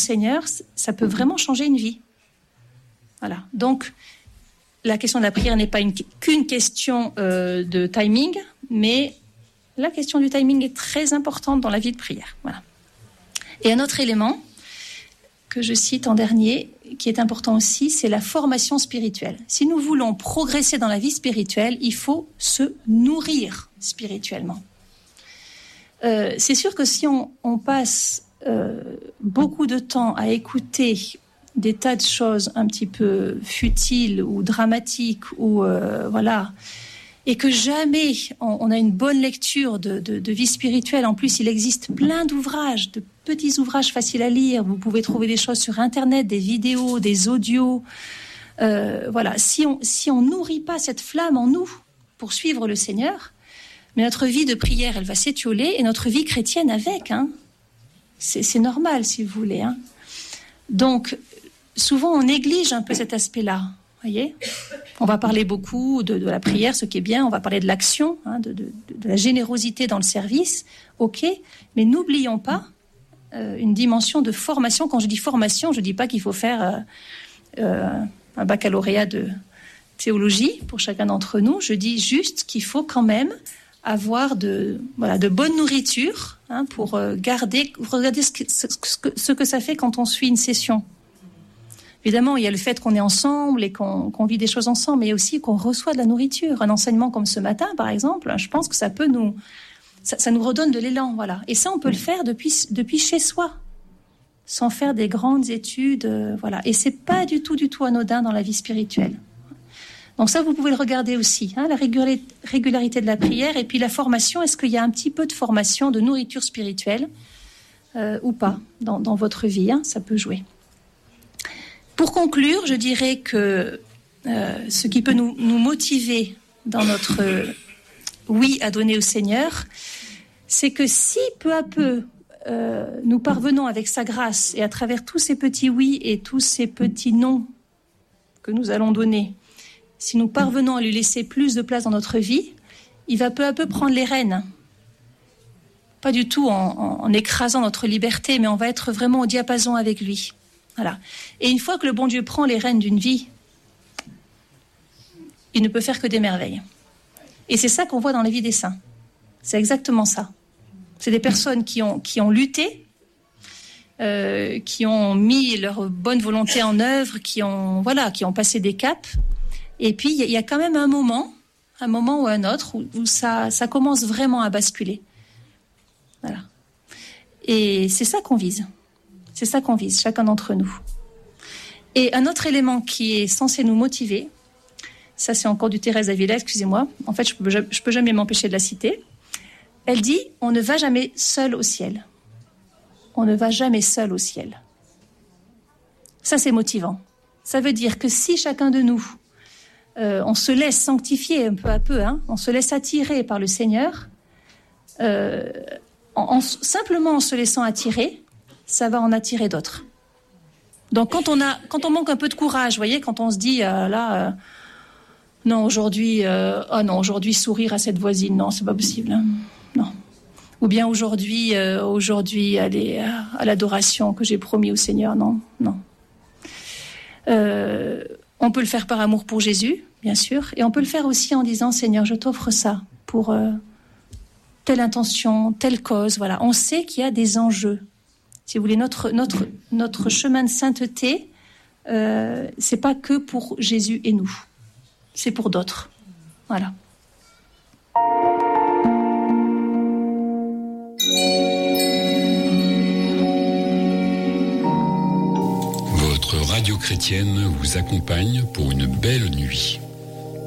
Seigneur, ça peut vraiment changer une vie. Voilà. Donc, la question de la prière n'est pas qu'une question de timing, mais la question du timing est très importante dans la vie de prière. Voilà. Et un autre élément que je cite en dernier, qui est important aussi, c'est la formation spirituelle. Si nous voulons progresser dans la vie spirituelle, il faut se nourrir spirituellement. C'est sûr que si on passe beaucoup de temps à écouter des tas de choses un petit peu futiles ou dramatiques, ou voilà, et que jamais on a une bonne lecture de vie spirituelle. En plus, il existe plein d'ouvrages, de petits ouvrages faciles à lire. Vous pouvez trouver des choses sur Internet, des vidéos, des audios. Voilà. Si on nourrit pas cette flamme en nous pour suivre le Seigneur, mais notre vie de prière, elle va s'étioler, et notre vie chrétienne avec. Hein. C'est normal, si vous voulez. Hein. Donc, souvent, on néglige un peu cet aspect-là. Voyez, on va parler beaucoup de la prière, ce qui est bien. On va parler de l'action, hein, de la générosité dans le service. Ok, mais n'oublions pas une dimension de formation. Quand je dis formation, je dis pas qu'il faut faire un baccalauréat de théologie pour chacun d'entre nous. Je dis juste qu'il faut quand même avoir de bonne nourriture, hein, pour regarder ce que ça fait quand on suit une session. Évidemment, il y a le fait qu'on est ensemble et qu'on vit des choses ensemble, mais aussi qu'on reçoit de la nourriture. Un enseignement comme ce matin, par exemple, je pense que ça nous redonne de l'élan, voilà. Et ça, on peut le faire depuis chez soi, sans faire des grandes études, voilà. Et c'est pas du tout anodin dans la vie spirituelle. Donc ça, vous pouvez le regarder aussi, hein, la régularité de la prière, et puis la formation. Est-ce qu'il y a un petit peu de formation, de nourriture spirituelle ou pas dans votre vie, hein, ça peut jouer. Pour conclure, je dirais que ce qui peut nous motiver dans notre oui à donner au Seigneur, c'est que si peu à peu nous parvenons avec sa grâce, et à travers tous ces petits oui et tous ces petits non que nous allons donner, si nous parvenons à lui laisser plus de place dans notre vie, il va peu à peu prendre les rênes. Pas du tout en écrasant notre liberté, mais on va être vraiment au diapason avec lui. Voilà. Et une fois que le bon Dieu prend les rênes d'une vie, il ne peut faire que des merveilles. Et c'est ça qu'on voit dans la vie des saints. C'est exactement ça. C'est des personnes qui ont lutté, qui ont mis leur bonne volonté en œuvre, qui ont passé des caps. Et puis, il y a quand même un moment ou un autre, où ça commence vraiment à basculer. Voilà. Et c'est ça qu'on vise. C'est ça qu'on vise, chacun d'entre nous. Et un autre élément qui est censé nous motiver, ça c'est encore du Thérèse d'Avila, excusez-moi, en fait je peux jamais m'empêcher de la citer. Elle dit, on ne va jamais seul au ciel. On ne va jamais seul au ciel. Ça c'est motivant. Ça veut dire que si chacun de nous, on se laisse sanctifier un peu à peu, hein, on se laisse attirer par le Seigneur, simplement en se laissant attirer, ça va en attirer d'autres. Donc quand on manque un peu de courage, vous voyez, quand on se dit non aujourd'hui sourire à cette voisine, non, c'est pas possible, hein, non. Ou bien aujourd'hui aller à l'adoration que j'ai promis au Seigneur, non. On peut le faire par amour pour Jésus, bien sûr, et on peut le faire aussi en disant Seigneur, je t'offre ça pour telle intention, telle cause, voilà. On sait qu'il y a des enjeux. Si vous voulez, notre chemin de sainteté, c'est pas que pour Jésus et nous, c'est pour d'autres. Voilà. Votre radio chrétienne vous accompagne pour une belle nuit.